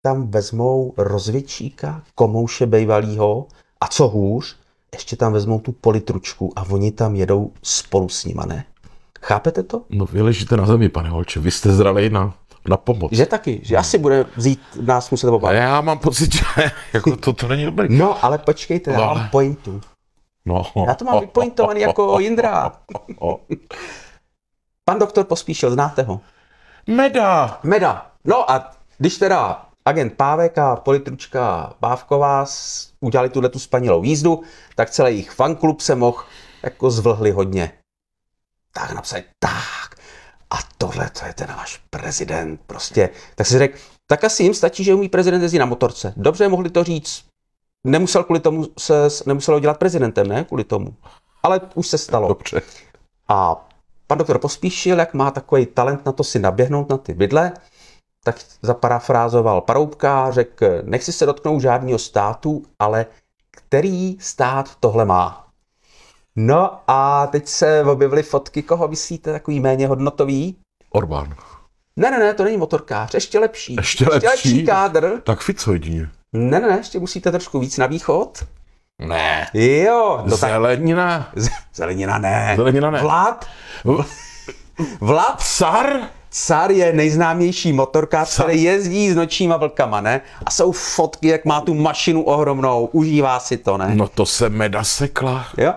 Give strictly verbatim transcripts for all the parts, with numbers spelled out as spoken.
tam vezmou rozvědčíka, komouše bejvalýho a co hůř, ještě tam vezmou tu politručku a oni tam jedou spolu s nima, ne? Chápete to? No vy ležíte na zemi, pane Holče, vy jste zralej na, na pomoc. Že taky, že asi bude vzít nás muset obávat. Já mám pocit, že jako to, to není dobrý. No, ale počkejte, já no, mám pointu. No. Já to mám vypointovaný jako Jindra. Pan doktor Pospíšil, znáte ho? Meda. Meda. No a když teda agent Pávek a politručka Bávková udělali tuhle tu spanilou jízdu, tak celý jejich fanklub se mohl jako zvlhli hodně. Tak napsali, tak, a tohle to je ten náš prezident, prostě. Tak si řekl, tak asi jim stačí, že umí prezident jezdit na motorce. Dobře, mohli to říct, nemusel kvůli tomu se, nemuselo dělat prezidentem, ne, kvůli tomu. Ale už se stalo. Dobře. A pan doktor Pospíšil, jak má takový talent na to si naběhnout na ty vidle, tak zaparafrázoval Paroubka, řekl, nechci se dotknout žádného státu, ale který stát tohle má. No a teď se objevily fotky, koho myslíte, takový méně hodnotový? Orbán. Ne, ne, ne, to není motorkář, ještě lepší. Ještě, ještě lepší? lepší kádr. Tak Fico jedině. Ne, ne, ne, ještě musíte trošku víc na východ. Ne. Jo. No Zelenina. Tak... Zelenina ne. Zelenina ne. Vlad. Vlad. Car. Car je nejznámější motorkář, Car. který jezdí s nočníma vlkama, ne? A jsou fotky, jak má tu mašinu ohromnou, užívá si to, ne? No to se Meda sekla. Jo.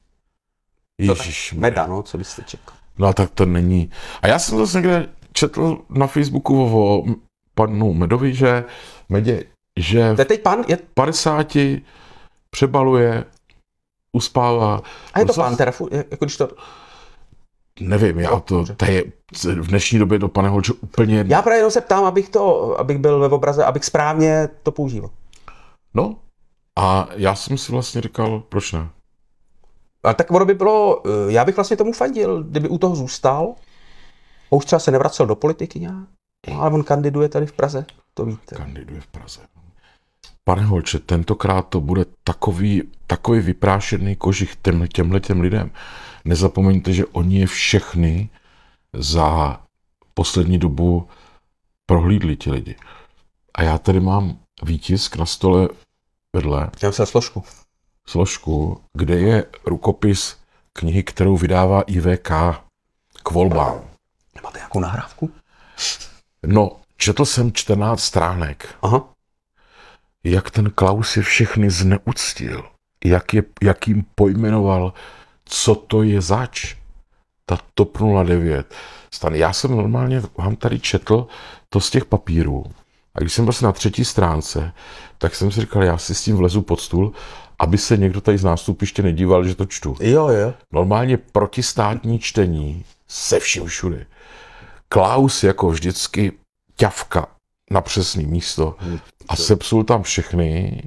Ježiš. Meda, no, co byste čekal. No tak to není. A já jsem zase někde četl na Facebooku o panu Medovi, že Medě, že To je teď pan, je... padesáti přebaluje, uspává. A je to Zas- pan, teda, jako když to... Nevím, já to, to je v dnešní době to, pane Holče, úplně jedno. Já právě jenom se ptám, abych to, abych byl ve obraze, abych správně to používal. No a já jsem si vlastně říkal, proč ne? A tak ono by bylo, já bych vlastně tomu fandil, kdyby u toho zůstal. A už třeba se nevracel do politiky nějak. No, ale on kandiduje tady v Praze, to víte. Kandiduje v Praze. Pane Holče, tentokrát to bude takový, takový vyprášený kožich těm, těmhletěm lidem. Nezapomeňte, že oni je všechny za poslední dobu prohlídli ti lidi. A já tady mám výtisk na stole vedle. Já jsem složku. Složku, kde je rukopis knihy, kterou vydává I V K k volbám. Máte nějakou nahrávku? No, četl jsem čtrnáct stránek. Aha. Jak ten Klaus je všechny zneuctil. Jak, je, jak jim pojmenoval, co to je zač. Ta T O P nula devět. Stan, já jsem normálně vám tady četl to z těch papírů. A když jsem vlastně na třetí stránce, tak jsem si říkal, já si s tím vlezu pod stůl, aby se někdo tady z nástupiště nedíval, že to čtu. Jo, jo. Normálně protistátní čtení se vším všude. Klaus jako vždycky ťavka na přesný místo a sepsul tam všechny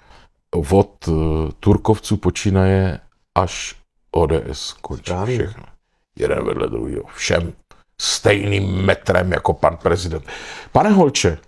od uh, Turkovců počínaje až O D S končí všechno. Jeden vedle druhého. Všem stejným metrem jako pan prezident. Pane Holče,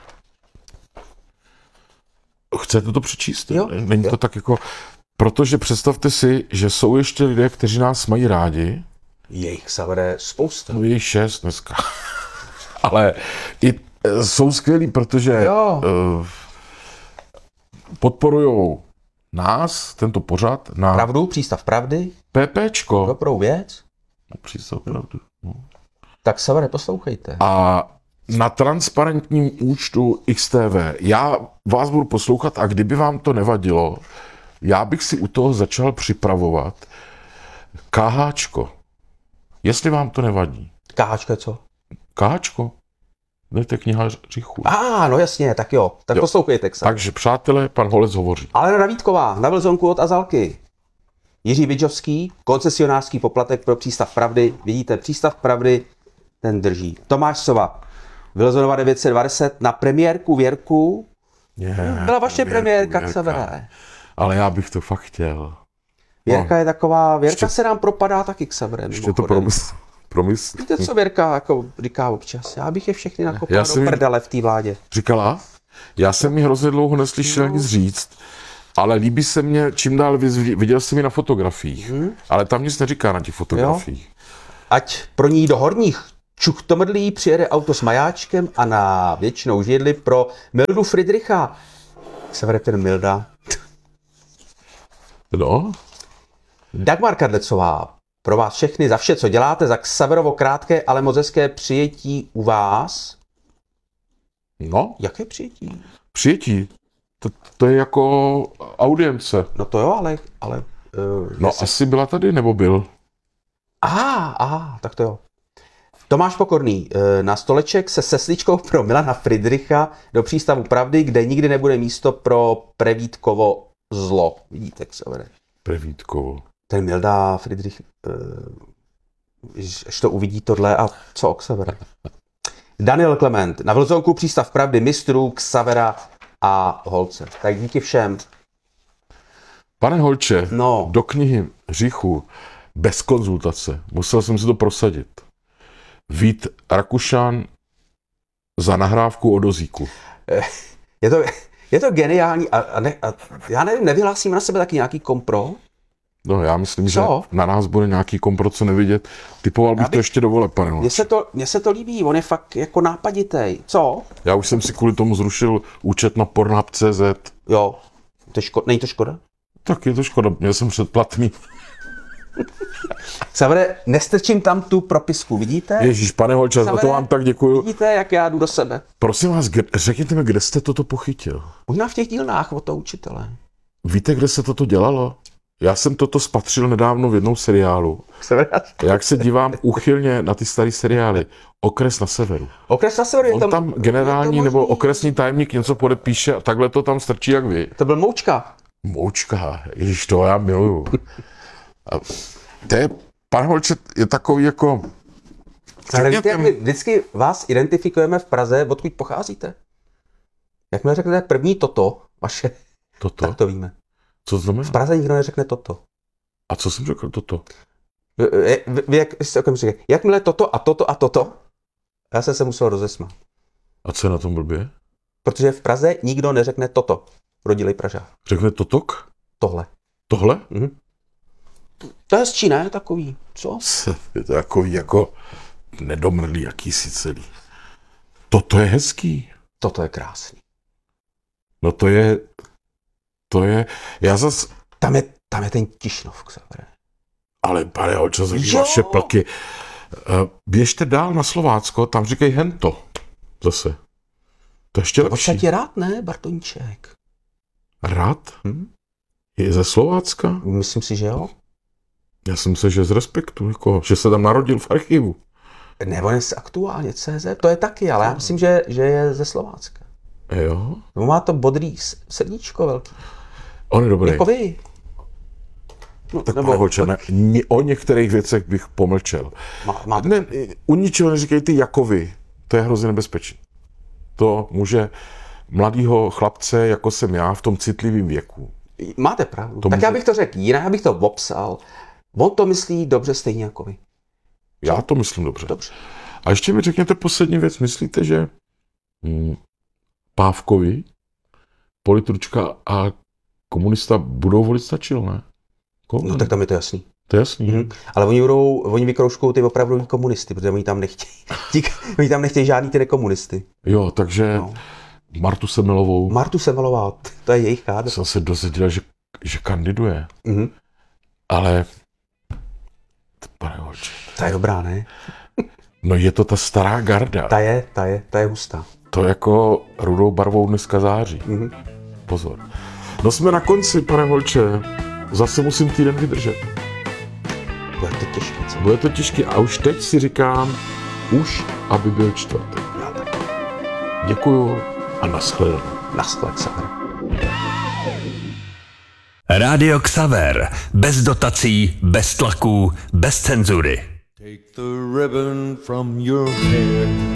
chcete to přečíst? Jo, Není jo. to tak jako... Protože představte si, že jsou ještě lidé, kteří nás mají rádi. Je jich zavede spousta. No je šest dneska. Ale i jsou skvělí, protože uh, podporujou nás, tento pořad, na Pravdu, přístav pravdy, PPčko. dobrou věc. Přístav pravdy. No. Tak Savere, poslouchejte. A na transparentním účtu X T V. Já vás budu poslouchat a kdyby vám to nevadilo, já bych si u toho začal připravovat KHčko. Jestli vám to nevadí. Káčko je co? KHčko? Dejte kniha Řichu. A, ah, no jasně, tak jo. Tak Jo. poslouchejte, Xaver. Takže, přátelé, pan Holec hovoří. Alena Vítková, na Vlzonku od Azalky. Jiří Vidžovský, koncesionářský poplatek pro přístav pravdy. Vidíte, přístav pravdy, ten drží. Tomáš Sova, Vilzonova devět set dvacet na premiérku Věrku. Yeah, Byla vaše Věrku, premiérka, Věrka. Xavere. Ale já bych to fakt chtěl. Věrka No. je taková, Věrka Ještě- se nám propadá taky, Xavere. Ještě to promysl. promysl. Víte, co Věrka jako říká občas? Já bych je všechny nakopal Já do jsem jí- prdele v té vládě. Říkala? Já jsem ji hrozně dlouho neslyšel No. nic říct, ale líbí se mně čím dál víc, viděl jsem ji na fotografiích, Mhm. ale tam nic neříká na těch fotografiích. Ať pro ní do horních čuchtomrdlý přijede auto s majáčkem a na věčnou židli pro Mildu Friedricha. Severe ten Milda. No? Dagmar Kadlecová, pro vás všechny za vše, co děláte, za Xaverovo krátké, ale moc hezké přijetí u vás. No? Jaké přijetí? Přijetí. To, to je jako audience. No to jo, ale... ale uh, No jestli... asi byla tady, nebo byl? Aha, aha, tak to jo. Tomáš Pokorný, na stoleček se sesličkou pro Milana Friedricha do přístavu Pravdy, kde nikdy nebude místo pro Prevítkovo zlo. Vidíte, jak se vede. Prevítkovo. Ten Milda Friedrich, až to uvidí tohle a co Xavera. Daniel Klement, na Vlzonku přístav Pravdy mistrů Xavera a Holce. Tak díky všem. Pane Holče, No. do knihy Hříchu bez konzultace musel jsem si to prosadit. Vít Rakušan za nahrávku o dozíku. Je to, je to geniální a, a, ne, a já nevím, nevyhlásíme na sebe taky nějaký kompro? No já myslím, Co? že na nás bude nějaký kompro, co nevidět. Typoval bych, bych to ještě do voleb, pane Holče. Mně se, to, mně se to líbí, on je fakt jako nápaditej. Co? Já už jsem si kvůli tomu zrušil účet na Pornhub tečka cé zet. Jo, to ško- není to škoda? Tak je to škoda, měl jsem předplatný. Savere, nestrčím tam tu propisku, vidíte? Ježíš, pane Holče, za to vám tak děkuju. Vidíte, jak já jdu do sebe. Prosím vás, kde, řekněte mi, kde jste toto pochytil? Možná v těch dílnách od toho učitele. Víte, kde se toto dělalo? Já jsem toto spatřil nedávno v jednom seriálu. Jak se dívám úchylně na ty staré seriály. Okres na severu. Okres na severu je On tam, tam generální je to nebo možný. okresní tajemník něco podepíše a takhle to tam strčí jak vy. To byl Moučka. Moučka, ježiš, to já miluju. A to je, pan Holče, je takový jako... Ale víte, jak my vždycky vás identifikujeme v Praze, odkud pocházíte? Jakmile řeknete první toto, vaše, Toto? tak to víme. Co to znamená? V Praze nikdo neřekne toto. A co jsem řekl toto? Vy, vy, vy jak jste okamžitě říkali, jakmile toto a toto a toto, já jsem se musel rozesmát. A co je na tom blbě? Protože v Praze nikdo neřekne toto. Rodilej Pražák. Řekne totok? Tohle. Tohle? Mhm. To je hezčí, ne? Takový. Co? Je to takový jako nedomrlý jakýsi celý. Toto je hezký. Toto je krásný. No to je, to je, já zas, Tam je, tam je ten Tišnov, Xavere. ale pane Holče, za Jo. vaše plky. Uh, běžte dál na Slovácko, tam říkají hento. Zase. To je ještě To lepší. tě rád, ne, Bartoníček? Rád? Hm? Je ze Slovácka? Myslím si, že jo. Já jsem se, že z respektu, jako, že se tam narodil v archivu. Nebo je z aktuálně C Z, to je taky, ale já myslím, že, že je ze Slovácka. Jo? Nebo má to bodrý s- srdíčko velký. On je dobrý. Jako vy. No, Tak pane Holče, ne, ně- o některých věcech bych pomlčel. má, má, Ne, u ničeho neříkejte jako vy. To je hrozně nebezpečné. To může mladýho chlapce, jako jsem já, v tom citlivém věku. máte pravdu. To tak může- já bych to řekl jinak, já bych to popsal. On to myslí dobře stejně jako vy. Já to myslím dobře. Dobře. A ještě mi řekněte poslední věc. Myslíte, že hm, Pávkovi, politručka a komunista budou volit stačil, ne? Komu? No tak tam je to jasný. To je jasný. Mhm. Ale oni budou, oni vykroužkou ty opravdový komunisty, protože oni tam nechtějí. Oni tam nechtějí žádný ty nekomunisty. Jo, takže No. Martu Semelovou Martu Semelová, to je jejich kádr. jsem se dozvěděl, že, že kandiduje. Mhm. Ale pane Holče, Ta je dobrá, ne? no je to ta stará garda. Ta je, ta je, ta je hustá. To jako rudou barvou dneska září. Mhm. Pozor. No jsme na konci, pane Holče. Zase musím týden vydržet. Bude to těžké, co? Bude to těžké a už teď si říkám, už aby byl čtvrtek. Já tak. Děkuju a nashledanou. Naschle, Xaver. Rádio Xaver. Bez dotací, bez tlaků, bez cenzury. Take the ribbon from your hair.